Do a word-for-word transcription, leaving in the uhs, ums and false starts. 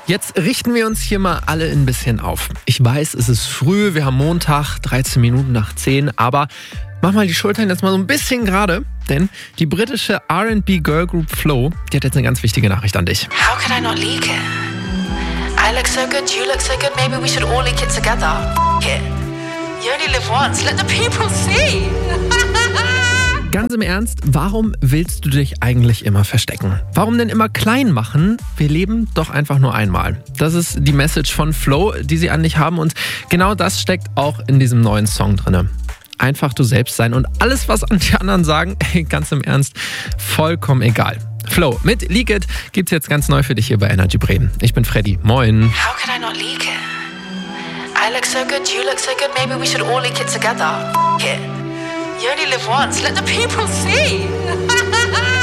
Jetzt richten wir uns hier mal alle ein bisschen auf. Ich weiß, es ist früh, wir haben Montag, dreizehn Minuten nach zehn, aber mach mal die Schultern jetzt mal so ein bisschen gerade, denn die britische R and B Girl Group Flow, die hat jetzt eine ganz wichtige Nachricht an dich. How could I not leak it? I look so good, you look so good, maybe we should all leak it together. F it. You only live once, let the people see. Ganz im Ernst, warum willst du dich eigentlich immer verstecken? Warum denn immer klein machen? Wir leben doch einfach nur einmal. Das ist die Message von Flow, die sie an dich haben, und genau das steckt auch in diesem neuen Song drin. Einfach du selbst sein und alles, was an die anderen sagen, ey, ganz im Ernst, vollkommen egal. Flow mit Leak It gibt's jetzt ganz neu für dich hier bei Energy Bremen. Ich bin Freddy, moin. How could I not leak it? I look so good, you look so good, maybe we should all leak it together. F it. You only live once, let the people see.